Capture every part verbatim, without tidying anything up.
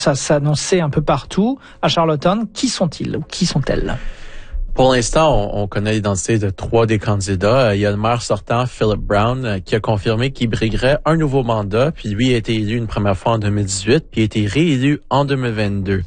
Ça s'annonçait un peu partout à Charlottetown. Qui sont-ils ou qui sont-elles? Pour l'instant, on, on connaît l'identité de trois des candidats. Il y a le maire sortant, Philip Brown, qui a confirmé qu'il briguerait un nouveau mandat, puis lui a été élu une première fois en deux mille dix-huit, puis a été réélu en deux mille vingt-deux.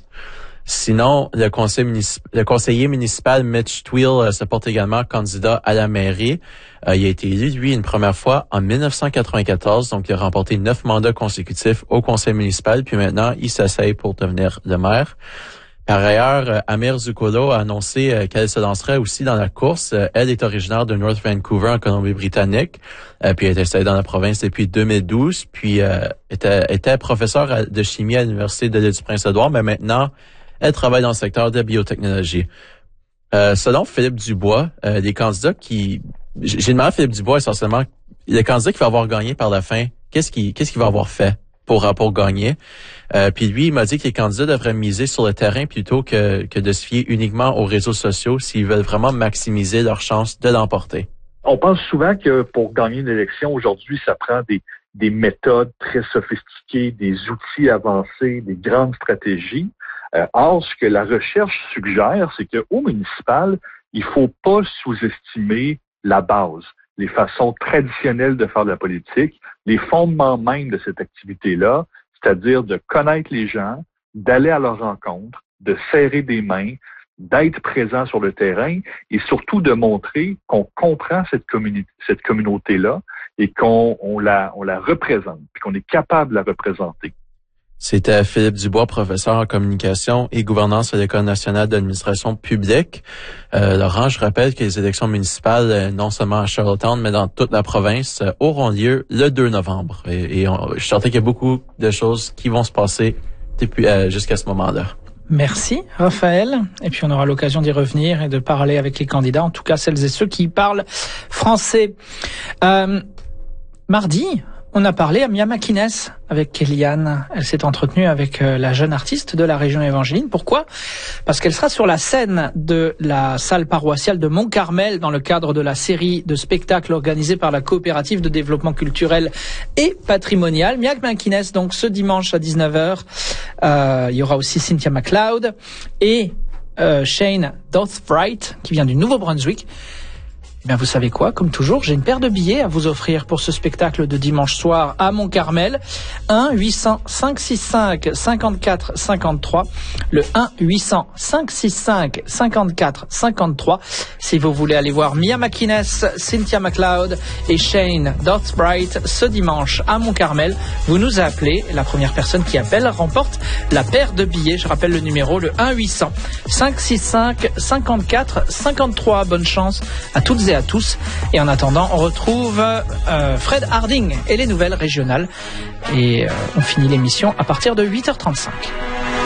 Sinon, le, conseil municip- le conseiller municipal Mitch Twill euh, se porte également candidat à la mairie. Euh, il a été élu, lui, une première fois en dix-neuf cent quatre-vingt-quatorze, donc il a remporté neuf mandats consécutifs au conseil municipal, puis maintenant, il s'essaye pour devenir le maire. Par ailleurs, euh, Amir Zuccolo a annoncé euh, qu'elle se lancerait aussi dans la course. Euh, elle est originaire de North Vancouver, en Colombie-Britannique, euh, puis elle est installée dans la province depuis deux mille douze, puis euh, était, était professeure de chimie à l'Université de l'île du Prince-Édouard, mais maintenant, elle travaille dans le secteur de la biotechnologie. Euh, selon Philippe Dubois, euh, les candidats qui... J'ai demandé à Philippe Dubois essentiellement, le candidat qui va avoir gagné par la fin, qu'est-ce qu'il qu'est-ce qu'il va avoir fait pour, pour gagner? Euh, puis lui, il m'a dit que les candidats devraient miser sur le terrain plutôt que, que de se fier uniquement aux réseaux sociaux s'ils veulent vraiment maximiser leurs chances de l'emporter. On pense souvent que pour gagner une élection, aujourd'hui, ça prend des, des méthodes très sophistiquées, des outils avancés, des grandes stratégies. Euh, or, ce que la recherche suggère, c'est qu'au municipal, il faut pas sous-estimer la base, les façons traditionnelles de faire de la politique, les fondements même de cette activité-là, c'est-à-dire de connaître les gens, d'aller à leur rencontre, de serrer des mains, d'être présent sur le terrain et surtout de montrer qu'on comprend cette, communi- cette communauté-là et qu'on on la, on la représente, puis qu'on est capable de la représenter. C'était Philippe Dubois, professeur en communication et gouvernance à l'École nationale d'administration publique. Euh, Laurent, je rappelle que les élections municipales, euh, non seulement à Charlottetown, mais dans toute la province, euh, auront lieu le deux novembre. Et, et on, je suis certain qu'il y a beaucoup de choses qui vont se passer depuis euh, jusqu'à ce moment-là. Merci, Raphaël. Et puis, on aura l'occasion d'y revenir et de parler avec les candidats, en tout cas celles et ceux qui parlent français. Euh, mardi, on a parlé à Mia McInnes avec Kellyanne. Elle s'est entretenue avec la jeune artiste de la région évangéline. Pourquoi? Parce qu'elle sera sur la scène de la salle paroissiale de Mont-Carmel dans le cadre de la série de spectacles organisée par la coopérative de développement culturel et patrimonial. Mia McInnes, donc ce dimanche à dix-neuf heures. Euh, il y aura aussi Cynthia McLeod et euh, Shane Dothbright qui vient du Nouveau-Brunswick. Eh bien, vous savez quoi? Comme toujours, j'ai une paire de billets à vous offrir pour ce spectacle de dimanche soir à Mont-Carmel. un huit cents cinq six cinq cinquante-quatre cinquante-trois. Le un huit cents cinq six cinq cinquante-quatre cinquante-trois. Si vous voulez aller voir Mia McInnes, Cynthia McLeod et Shane Dothbright ce dimanche à Mont-Carmel, vous nous appelez. La première personne qui appelle remporte la paire de billets. Je rappelle le numéro, le un huit cents cinq six cinq cinquante-quatre cinquante-trois. Bonne chance à toutes et à tous. Et en attendant, on retrouve euh, Fred Harding et les nouvelles régionales. Et euh, on finit l'émission à partir de huit heures trente-cinq.